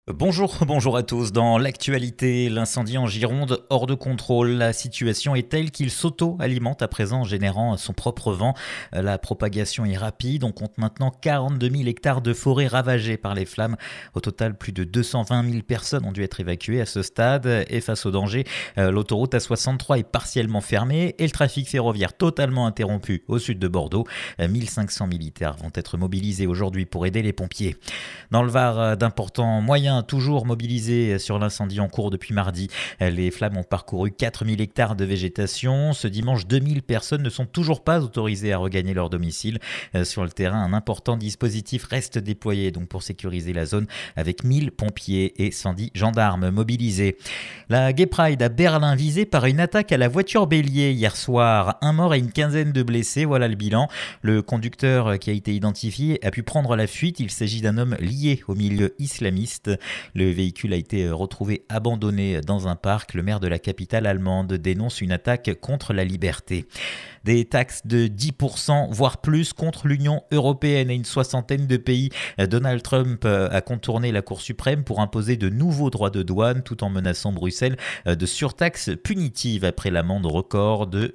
Bonjour à tous. Dans l'actualité, l'incendie en Gironde hors de contrôle. La situation est telle qu'il s'auto-alimente à présent, générant son propre vent. La propagation est rapide. On compte maintenant 42 000 hectares de forêt ravagés par les flammes. Au total, plus de 220 000 personnes ont dû être évacuées à ce stade. Et face au danger, l'autoroute A63 est partiellement fermée et le trafic ferroviaire totalement interrompu au sud de Bordeaux. 1500 militaires vont être mobilisés aujourd'hui pour aider les pompiers. Dans le Var, d'importants moyens toujours mobilisés sur l'incendie en cours depuis mardi. Les flammes ont parcouru 4000 hectares de végétation. Ce dimanche, 2000 personnes ne sont toujours pas autorisées à regagner leur domicile. Sur le terrain, un important dispositif reste déployé donc pour sécuriser la zone avec 1000 pompiers et 110 gendarmes mobilisés. La Gay Pride à Berlin visée par une attaque à la voiture bélier hier soir. Un mort et une quinzaine de blessés, voilà le bilan. Le conducteur qui a été identifié a pu prendre la fuite. Il s'agit d'un homme lié au milieu islamiste. Le véhicule a été retrouvé abandonné dans un parc. Le maire de la capitale allemande dénonce une attaque contre la liberté. Des taxes de 10%, voire plus, contre l'Union européenne et une soixantaine de pays. Donald Trump a contourné la Cour suprême pour imposer de nouveaux droits de douane tout en menaçant Bruxelles de surtaxes punitives après l'amende record de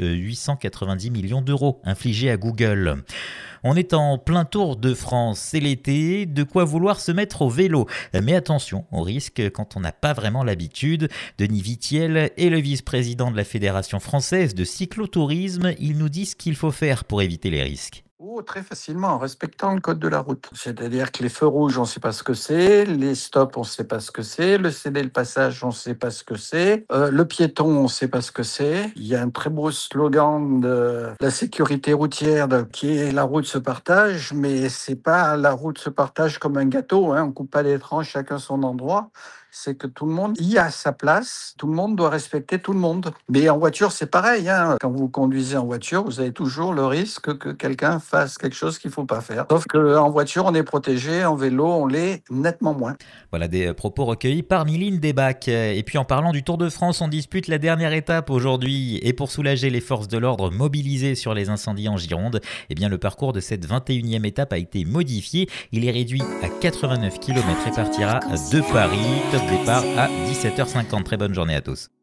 890 millions d'euros infligée à Google. On est en plein Tour de France, c'est l'été, de quoi vouloir se mettre au vélo. Mais attention, on risque quand on n'a pas vraiment l'habitude. Denis Vitiel est le vice-président de la Fédération française de cyclotourisme. Il nous dit ce qu'il faut faire pour éviter les risques. Oh, très facilement, en respectant le code de la route. C'est-à-dire que les feux rouges, on ne sait pas ce que c'est, les stops, on ne sait pas ce que c'est, le céder le passage, on ne sait pas ce que c'est, le piéton, on ne sait pas ce que c'est. Il y a un très beau slogan de la sécurité routière qui est la route se partage, mais c'est pas la route se partage comme un gâteau, hein, on coupe pas les tranches, chacun son endroit. C'est que tout le monde y a sa place, tout le monde doit respecter tout le monde. Mais en voiture, c'est pareil, hein. Quand vous conduisez en voiture, vous avez toujours le risque que quelqu'un fasse quelque chose qu'il ne faut pas faire. Sauf qu'en voiture, on est protégé, en vélo, on l'est nettement moins. Voilà des propos recueillis par Mylène Debac. Et puis en parlant du Tour de France, on dispute la dernière étape aujourd'hui. Et pour soulager les forces de l'ordre mobilisées sur les incendies en Gironde, eh bien le parcours de cette 21e étape a été modifié. Il est réduit à 89 km et partira de Paris. Top départ à 17h50. Très bonne journée à tous.